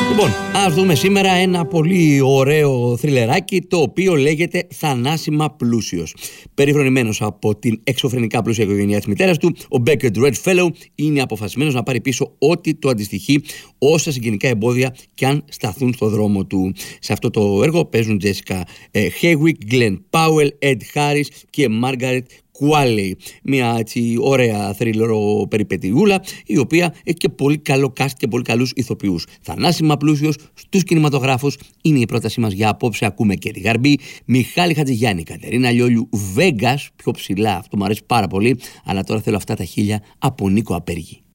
Λοιπόν, ας δούμε σήμερα ένα πολύ ωραίο θριλεράκι, το οποίο λέγεται «Θανάσιμα πλούσιος». Περιφρονημένος από την εξωφρενικά πλούσια οικογένεια της μητέρας του, ο Beckett Redfellow είναι αποφασισμένος να πάρει πίσω ό,τι το αντιστοιχεί, όσα συγγενικά εμπόδια κι αν σταθούν στο δρόμο του. Σε αυτό το έργο παίζουν Jessica Henwick, Glenn Powell, Ed Harris και Margaret Qualley. Μια έτσι ωραία θρίλερο περιπετειούλα, η οποία έχει και πολύ καλό cast και πολύ καλούς ηθοποιούς. Θανάσιμα πλούσιος στους κινηματογράφους είναι η πρότασή μας για απόψε. Ακούμε και τη Γαρμπή, Μιχάλη Χατζηγιάννη, Κατερίνα Λιόλιου, Vegas, πιο ψηλά, αυτό μου αρέσει πάρα πολύ, αλλά τώρα θέλω αυτά τα χίλια από Νίκο Απέργη.